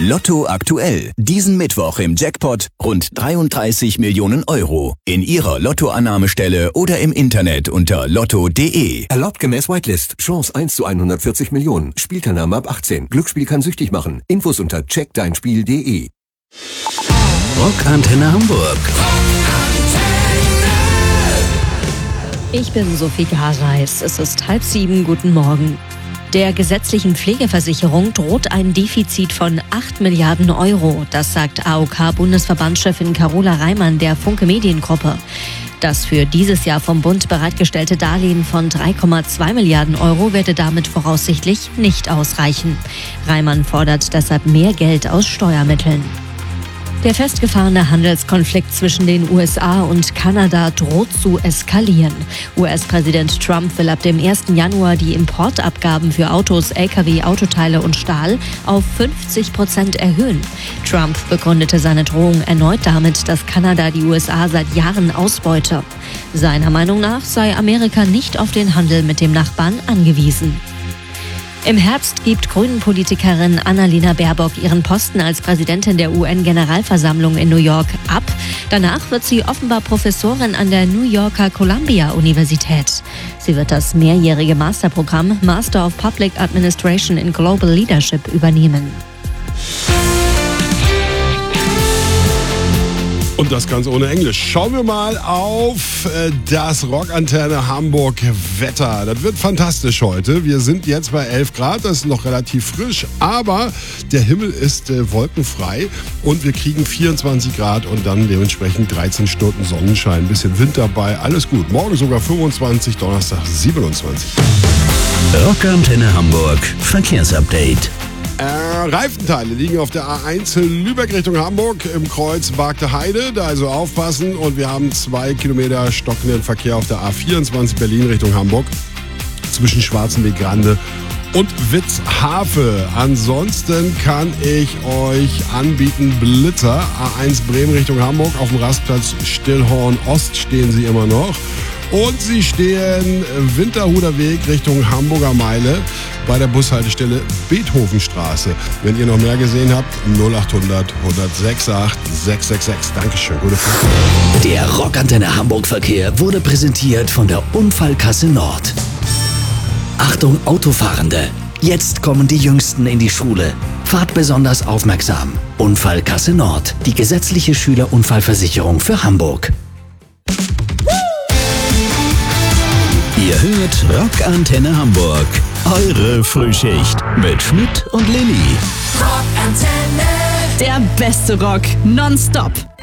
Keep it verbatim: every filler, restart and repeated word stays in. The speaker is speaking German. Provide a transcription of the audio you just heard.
Lotto aktuell. Diesen Mittwoch im Jackpot rund dreiunddreißig Millionen Euro. In Ihrer Lottoannahmestelle oder im Internet unter lotto punkt de. Erlaubt gemäß Whitelist. Chance eins zu hundertvierzig Millionen. Spielteilnahme ab achtzehn. Glücksspiel kann süchtig machen. Infos unter check dein spiel punkt de. Rockantenne Hamburg. Ich bin Sophie Gareis. Es ist halb sieben. Guten Morgen. Der gesetzlichen Pflegeversicherung droht ein Defizit von acht Milliarden Euro. Das sagt A O K-Bundesverbandschefin Carola Reimann der Funke Mediengruppe. Das für dieses Jahr vom Bund bereitgestellte Darlehen von drei Komma zwei Milliarden Euro werde damit voraussichtlich nicht ausreichen. Reimann fordert deshalb mehr Geld aus Steuermitteln. Der festgefahrene Handelskonflikt zwischen den U S A und Kanada droht zu eskalieren. U S-Präsident Trump will ab dem ersten Januar die Importabgaben für Autos, L K W, Autoteile und Stahl auf fünfzig Prozent erhöhen. Trump begründete seine Drohung erneut damit, dass Kanada die U S A seit Jahren ausbeute. Seiner Meinung nach sei Amerika nicht auf den Handel mit dem Nachbarn angewiesen. Im Herbst gibt Grünen-Politikerin Annalena Baerbock ihren Posten als Präsidentin der U N-Generalversammlung in New York ab. Danach wird sie offenbar Professorin an der New Yorker Columbia-Universität. Sie wird das mehrjährige Masterprogramm Master of Public Administration in Global Leadership übernehmen. Und das ganz ohne Englisch. Schauen wir mal auf äh, das Rockantenne Hamburg Wetter. Das wird fantastisch heute. Wir sind jetzt bei elf Grad, das ist noch relativ frisch, aber der Himmel ist äh, wolkenfrei und wir kriegen vierundzwanzig Grad und dann dementsprechend dreizehn Stunden Sonnenschein. Ein bisschen Wind dabei, alles gut. Morgen sogar fünfundzwanzig, Donnerstag siebenundzwanzig. Rockantenne Hamburg Verkehrsupdate. Äh, Reifenteile liegen auf der A eins Lübeck Richtung Hamburg im Kreuz Bargte Heide, da also aufpassen. Und wir haben zwei Kilometer stockenden Verkehr auf der A vierundzwanzig Berlin Richtung Hamburg zwischen Schwarzenweg Grande und Witzhafe. Ansonsten kann ich euch anbieten Blitzer. A eins Bremen Richtung Hamburg auf dem Rastplatz Stillhorn Ost stehen sie immer noch. Und sie stehen Winterhuder Weg Richtung Hamburger Meile bei der Bushaltestelle Beethovenstraße. Wenn ihr noch mehr gesehen habt, null achthundert, hundertsechsundachtzig, sechshundertsechsundsechzig. Dankeschön, gute Fahrt. Der Rockantenne Hamburg Verkehr wurde präsentiert von der Unfallkasse Nord. Achtung Autofahrende! Jetzt kommen die Jüngsten in die Schule. Fahrt besonders aufmerksam. Unfallkasse Nord, die gesetzliche Schülerunfallversicherung für Hamburg. Ihr hört Rockantenne Hamburg. Eure Frühschicht mit Schmidt und Lilly. Rockantenne. Der beste Rock nonstop.